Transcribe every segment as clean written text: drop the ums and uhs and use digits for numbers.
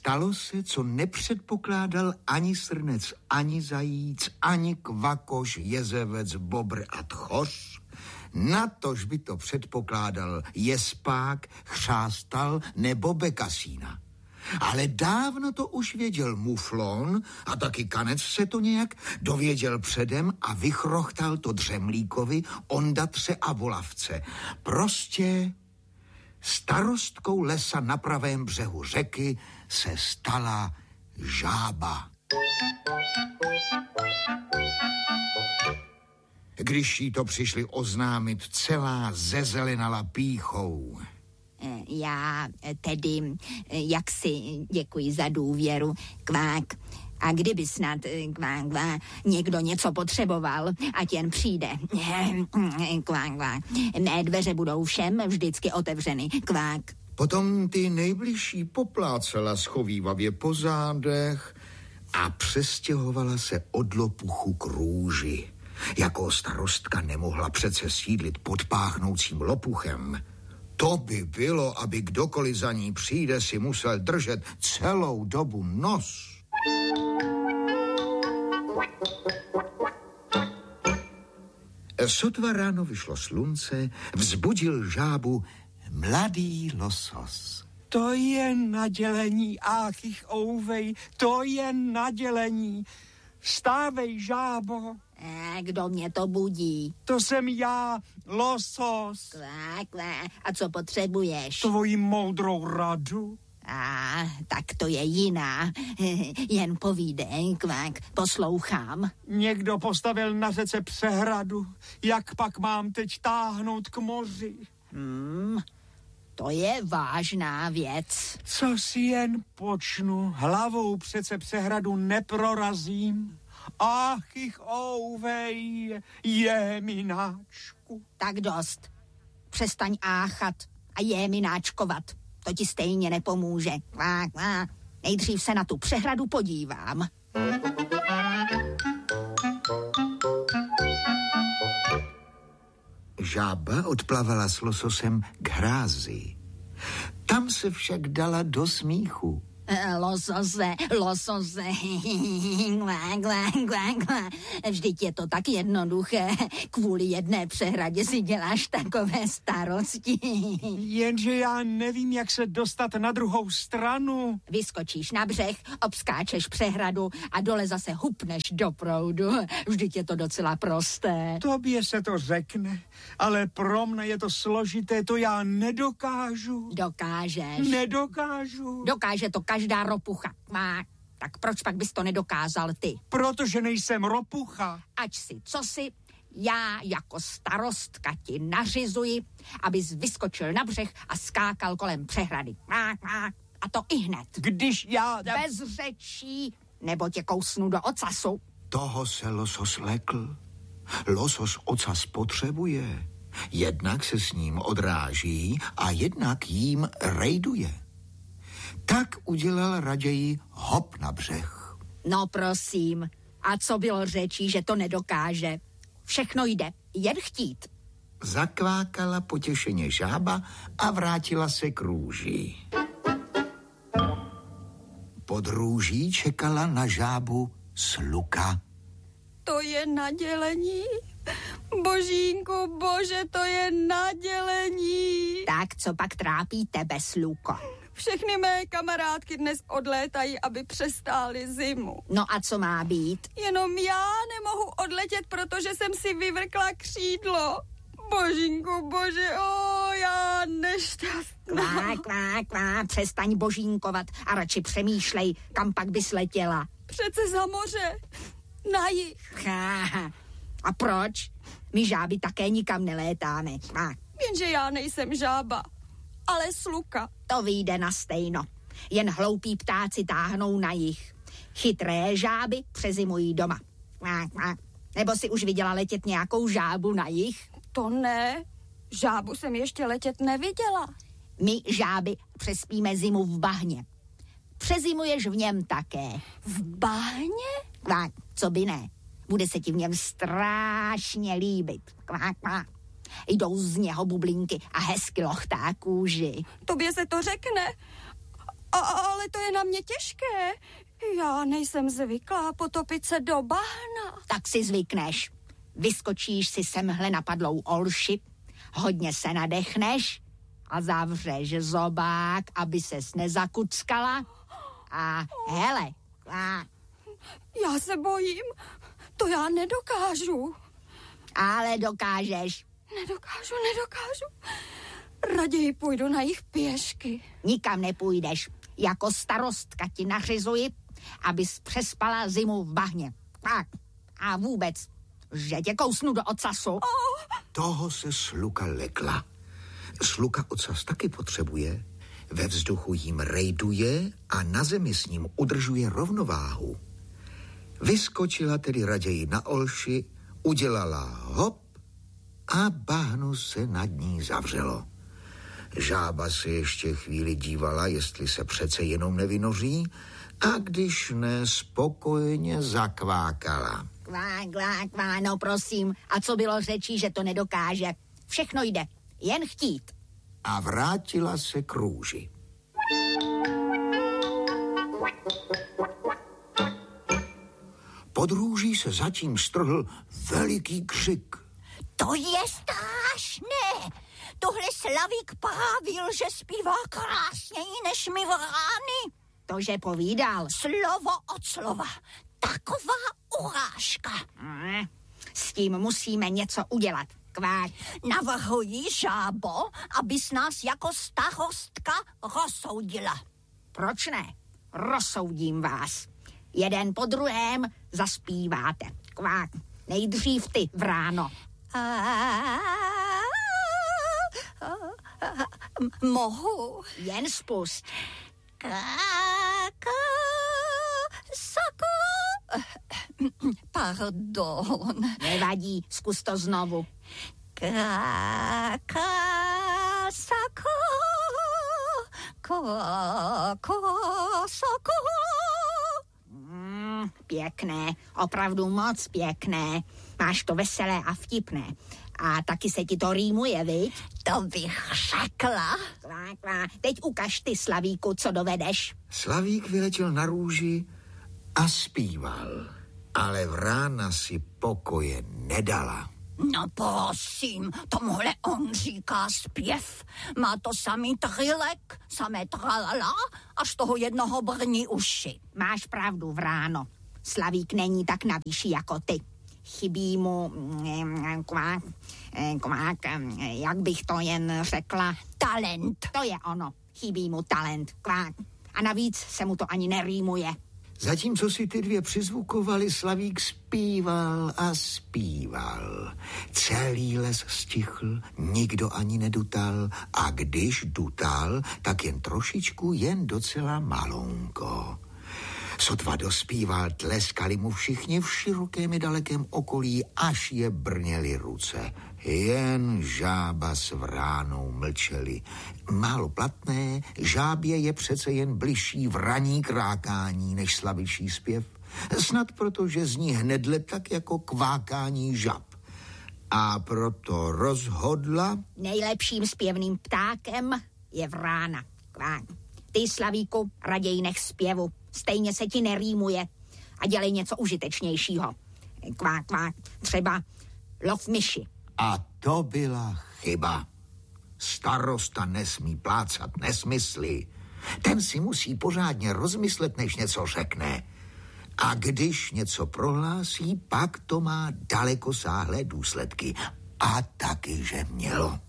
stalo se, co nepředpokládal ani srnec, ani zajíc, ani kvakoš, jezevec, bobr a tchoř. Natož by to předpokládal jespák, chřástal nebo bekasína. Ale dávno to už věděl muflon a taky kanec se to nějak dověděl předem a vychrochtal to dřemlíkovi, ondatře a volavce. Prostě starostkou lesa na pravém břehu řeky se stala žába. Když jí to přišli oznámit, celá zezelenala pýchou. Já tedy, jaksi děkuji za důvěru, kvák. A kdyby snad, kvák, někdo něco potřeboval, ať jen přijde. Kvák. Mé dveře budou všem vždycky otevřeny, kvák. Potom ty nejbližší poplácela schovívavě po zádech a přestěhovala se od lopuchu k růži. Jako starostka nemohla přece sídlit pod páchnoucím lopuchem. To by bylo, aby kdokoliv za ní přijde, si musel držet celou dobu nos. Sotva ráno vyšlo slunce, vzbudil žábu mladý losos. To je nadělení, áchych ouvej, to je nadělení. Vstávej, žábo. Kdo mě to budí? To jsem já, losos. Kvák. A co potřebuješ? Tvoji moudrou radu. Tak to je jiná. Jen povídej, kvák, poslouchám. Někdo postavil na řece přehradu. Jak pak mám teď táhnout k moři? To je vážná věc. Co si jen počnu, hlavou přece přehradu neprorazím. Ach, ich ouvej, jémináčku. Tak dost. Přestaň áchat a jémináčkovat. To ti stejně nepomůže. Kvák. Nejdřív se na tu přehradu podívám. Žába odplavala s lososem k hrázi. Tam se však dala do smíchu. Losose. Vždyť je to tak jednoduché. Kvůli jedné přehradě si děláš takové starosti. Jenže já nevím, jak se dostat na druhou stranu. Vyskočíš na břeh, obskáčeš přehradu a dole zase hupneš do proudu. Vždyť je to docela prosté. Tobě se to řekne, ale pro mne je to složité, to já nedokážu. Dokážeš. Nedokážu. Dokáže to každá ropucha. Tak proč pak bys to nedokázal ty? Protože nejsem ropucha. Ať si co si, já jako starostka ti nařizuji, abys vyskočil na břeh a skákal kolem přehrady. A to ihned. Když já... Bez řečí, nebo tě kousnu do ocasu. Toho se losos lekl. Losos ocas potřebuje. Jednak se s ním odráží a jednak jím rejduje. Tak udělal raději hop na břeh. No prosím, a co bylo řečí, že to nedokáže? Všechno jde, jen chtít. Zakvákala potěšeně žába a vrátila se k růži. Pod růží čekala na žábu sluka. To je nadělení. Božínku, bože, to je nadělení. Tak, co pak trápí tebe, sluko? Všechny mé kamarádky dnes odlétají, aby přestály zimu. No a co má být? Jenom já nemohu odletět, protože jsem si vyvrkla křídlo. Božínku, bože, já nešťastná. Kvák, přestaň božínkovat a radši přemýšlej, kam pak bys letěla. Přece za moře, na jih. A proč? My žáby také nikam nelétáme. Jenže já nejsem žába, ale sluka. To vyjde na stejno. Jen hloupí ptáci táhnou na jih. Chytré žáby přezimují doma. Nebo si už viděla letět nějakou žábu na jih? To ne, žábu jsem ještě letět neviděla. My žáby přespíme zimu v bahně. Přezimuješ v něm také. V bahně? Co by ne? Bude se ti v něm strašně líbit. Jdou z něho bublinky a hezky lochtá kůži. Tobě se to řekne, Ale to je na mě těžké. Já nejsem zvyklá potopit se do bahna. Tak si zvykneš. Vyskočíš si semhle na padlou olši, hodně se nadechneš a zavřeš zobák, aby ses nezakuckala. A hele, Já se bojím. To já nedokážu. ale dokážeš. Nedokážu. Raději půjdu na jich pěšky. Nikam nepůjdeš. Jako starostka ti nařizuji, abys přespala zimu v bahně. Tak. A vůbec, že tě kousnu do ocasu. Toho se Sluka lekla. Sluka ocas taky potřebuje. Ve vzduchu jim rejduje a na zemi s ním udržuje rovnováhu. Vyskočila tedy raději na olši, udělala hop a bahno se nad ní zavřelo. Žába se ještě chvíli dívala, jestli se přece jenom nevynoří, a když ne, spokojeně zakvákala. Kvá, no prosím. A co bylo řečí, že to nedokáže? Všechno jde, jen chtít. A vrátila se k růži. Pod růží se zatím strhl veliký křik. To je strašné. Tohle Slavík právil, že zpívá krásněji než my vrány. To, že povídal. Slovo od slova. Taková urážka. S tím musíme něco udělat. Kvák. Navrhuji, Žábo, abys nás jako starostka rozsoudila. Proč ne? Rozsoudím vás. Jeden po druhém zaspíváte. Kvák. Nejdřív ty, Vráno. Mohu. Jen spust. Sako. Pardon. Nevadí, zkus to znovu. Sako. Sako. Pěkné, opravdu moc pěkné. Máš to veselé a vtipné. A taky se ti to rýmuje, viď? To bych řekla. Teď ukaž ty, Slavíku, co dovedeš. Slavík vyletěl na růži a zpíval, ale Vrána si pokoje nedala. No prosím, tomuhle on říká zpěv. Má to samý trilek, samé tralala, až toho jednoho brní uši. Máš pravdu, Vráno. Slavík není tak na výši jako ty. Chybí mu, jak bych to jen řekla? Talent. To je ono. Chybí mu talent. A navíc se mu to ani nerýmuje. Zatímco si ty dvě přizvukovali, Slavík zpíval a zpíval. Celý les stichl, nikdo ani nedutal, a když dutal, tak jen trošičku, jen docela malonko. Sotva dospíval, tleskali mu všichni v širokém i dalekém okolí, až je brněly ruce. Jen Žába s Vránou mlčeli. Málo platné, Žábě je přece jen bližší vraní krákání než slavičí zpěv. Snad proto, že zní hnedle tak jako kvákání žab. A proto rozhodla... Nejlepším zpěvným ptákem je Vrána. Ty, Slavíku, raději nech zpěvu. Stejně se ti nerýmuje. A dělej něco užitečnějšího. Třeba lov myši. A to byla chyba. Starosta nesmí plácat nesmysly. Ten si musí pořádně rozmyslet, než něco řekne. A když něco prohlásí, pak to má dalekosáhlé důsledky. A taky, že mělo.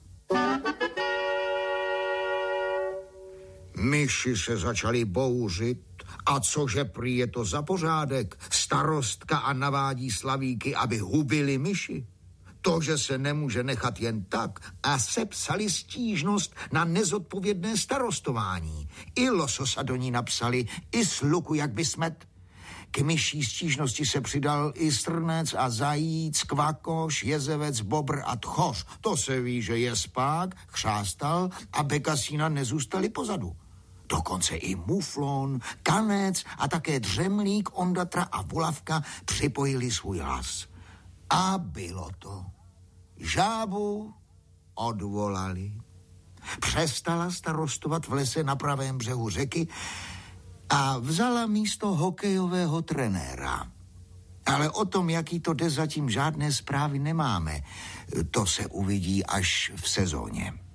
Myši se začaly bouřit. A cože prý je to za pořádek? Starostka a navádí Slavíky, aby hubili myši. To, že se nemůže nechat jen tak, a sepsali stížnost na nezodpovědné starostování. I Lososa do ní napsali, i Sluku, jak by smet. K myší stížnosti se přidal i Srnec a Zajíc, Kvakoš, Jezevec, Bobr a Tchoř. To se ví, že Jespák, Chřástal a Bekasína nezůstali pozadu. Dokonce i Muflon, Kanec a také Dřemlík, Ondatra a Volavka připojili svůj hlas. A bylo to. Žábu odvolali. Přestala starostovat v lese na pravém břehu řeky a vzala místo hokejového trenéra. Ale o tom, jaký to jde, zatím žádné zprávy nemáme. To se uvidí až v sezóně.